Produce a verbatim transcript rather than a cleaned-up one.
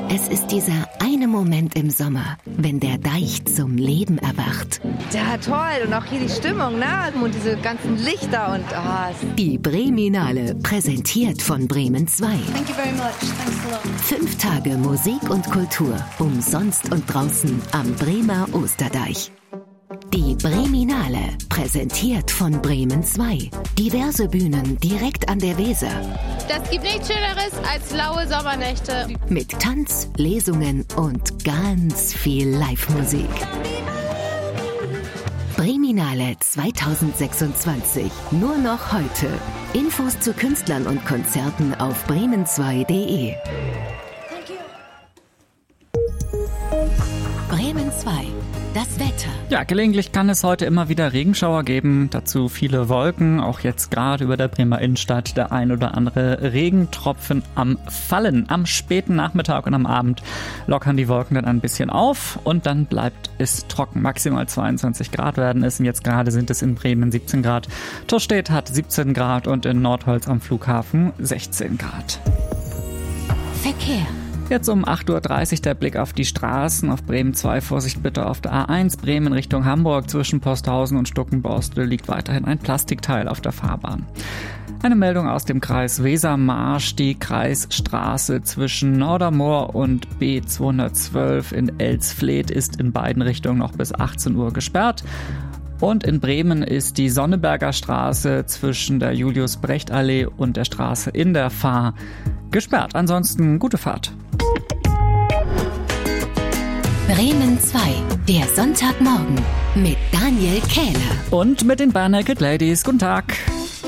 Es ist dieser eine Moment im Sommer, wenn der Deich zum Leben erwacht. Ja, toll. Und auch hier die Stimmung, ne? Und diese ganzen Lichter und... Oh, die Breminale, präsentiert von Bremen zwei. Thank you very much. Thanks a lot. Fünf Tage Musik und Kultur, umsonst und draußen am Bremer Osterdeich. Die Breminale, präsentiert von Bremen zwei. Diverse Bühnen direkt an der Weser. Das gibt nichts Schöneres als laue Sommernächte. Mit Tanz, Lesungen und ganz viel Live-Musik. Breminale zwanzig sechsundzwanzig. Nur noch heute. Infos zu Künstlern und Konzerten auf bremen zwei punkt de. Bremen zwei. Das Wetter. Ja, gelegentlich kann es heute immer wieder Regenschauer geben, dazu viele Wolken, auch jetzt gerade über der Bremer Innenstadt der ein oder andere Regentropfen am Fallen. Am späten Nachmittag und am Abend lockern die Wolken dann ein bisschen auf und dann bleibt es trocken. Maximal zweiundzwanzig Grad werden es und jetzt gerade sind es in Bremen siebzehn Grad. Torstedt hat siebzehn Grad und in Nordholz am Flughafen sechzehn Grad. Verkehr. Jetzt um acht Uhr dreißig der Blick auf die Straßen. Auf Bremen zwei Vorsicht bitte auf der A eins. Bremen Richtung Hamburg zwischen Posthausen und Stuckenborstel liegt weiterhin ein Plastikteil auf der Fahrbahn. Eine Meldung aus dem Kreis Wesermarsch. Die Kreisstraße zwischen Nordermoor und B zweihundertzwölf in Elsfleth ist in beiden Richtungen noch bis achtzehn Uhr gesperrt. Und in Bremen ist die Sonneberger Straße zwischen der Julius-Brecht-Allee und der Straße in der Fahr gesperrt. Ansonsten gute Fahrt. Bremen zwei, der Sonntagmorgen mit Daniel Kähler. Und mit den Bare Naked Ladies. Guten Tag.